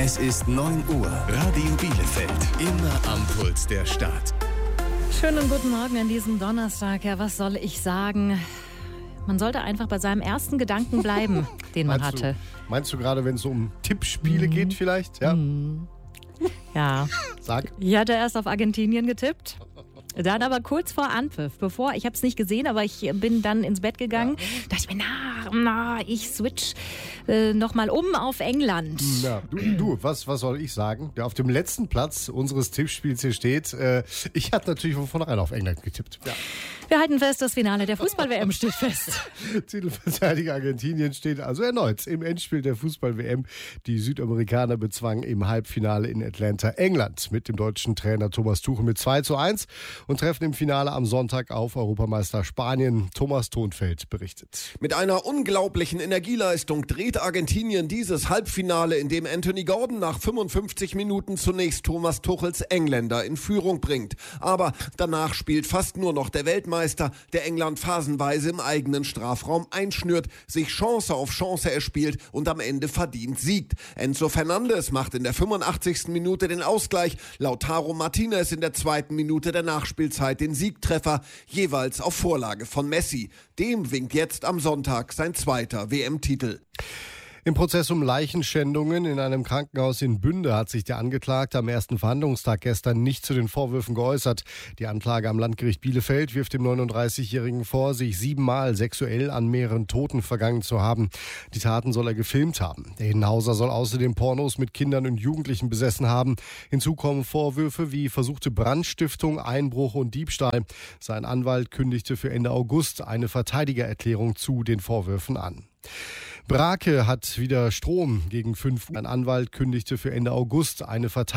Es ist 9 Uhr. Radio Bielefeld. Immer am Puls der Stadt. Schönen guten Morgen an diesem Donnerstag. Ja, was soll ich sagen? Man sollte einfach bei seinem ersten Gedanken bleiben, den man hatte. Meinst du gerade, wenn es um Tippspiele geht vielleicht? Ja. Ja. Sag. Ich hatte erst auf Argentinien getippt. Dann aber kurz vor Anpfiff, ich habe es nicht gesehen, aber ich bin dann ins Bett gegangen, dachte ich mir, ich switch nochmal um auf England. Ja, du, was soll ich sagen? Der auf dem letzten Platz unseres Tippspiels hier steht, ich hatte natürlich von vornherein auf England getippt. Ja. Wir halten fest, das Finale der Fußball-WM steht fest. Titelverteidiger Argentinien steht also erneut im Endspiel der Fußball-WM. Die Südamerikaner bezwangen im Halbfinale in Atlanta England mit dem deutschen Trainer Thomas Tuchel mit 2:1 und treffen im Finale am Sonntag auf Europameister Spanien. Thomas Thonfeld berichtet. Mit einer unglaublichen Energieleistung dreht Argentinien dieses Halbfinale, in dem Anthony Gordon nach 55 Minuten zunächst Thomas Tuchels Engländer in Führung bringt. Aber danach spielt fast nur noch der Weltmeister, der England phasenweise im eigenen Strafraum einschnürt, sich Chance auf Chance erspielt und am Ende verdient siegt. Enzo Fernandes macht in der 85. Minute den Ausgleich, Lautaro Martinez in der 2. Minute der Nachspielzeit den Siegtreffer, jeweils auf Vorlage von Messi. Dem winkt jetzt am Sonntag sein 2. WM-Titel. Im Prozess um Leichenschändungen in einem Krankenhaus in Bünde hat sich der Angeklagte am ersten Verhandlungstag gestern nicht zu den Vorwürfen geäußert. Die Anklage am Landgericht Bielefeld wirft dem 39-Jährigen vor, sich 7-mal sexuell an mehreren Toten vergangen zu haben. Die Taten soll er gefilmt haben. Der Hinhauser soll außerdem Pornos mit Kindern und Jugendlichen besessen haben. Hinzu kommen Vorwürfe wie versuchte Brandstiftung, Einbruch und Diebstahl. Sein Anwalt kündigte für Ende August eine Verteidigererklärung zu den Vorwürfen an. Brake hat wieder Strom gegen 5 Uhr. Ein Anwalt kündigte für Ende August eine